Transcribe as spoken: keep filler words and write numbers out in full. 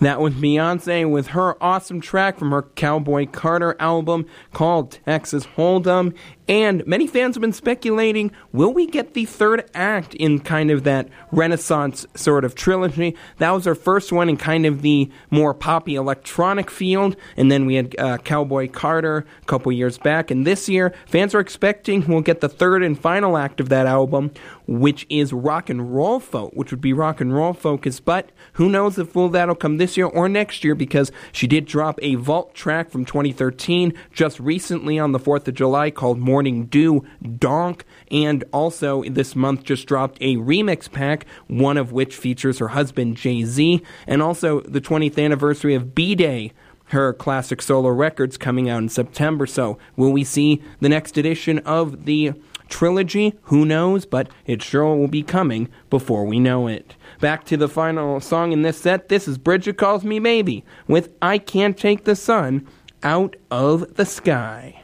That was Beyonce with her awesome track from her Cowboy Carter album called Texas Hold'em. And many fans have been speculating, will we get the third act in kind of that Renaissance sort of trilogy? That was our first one in kind of the more poppy electronic field. And then we had uh, Cowboy Carter a couple years back. And this year, fans are expecting we'll get the third and final act of that album, which is Rock and Roll Folk, which would be rock and roll focused. But who knows if will that'll come this year or next year, because she did drop a vault track from twenty thirteen just recently on the fourth of July called Morning Dew Donk, and also this month just dropped a remix pack, one of which features her husband Jay-Z, and also the twentieth anniversary of B-Day, her classic solo records, coming out in September. So will we see the next edition of the trilogy? Who knows, but it sure will be coming before we know it. Back to the final song in this set. This is Bridget Calls Me Maybe with I Can't Take the Sun Out of the Sky.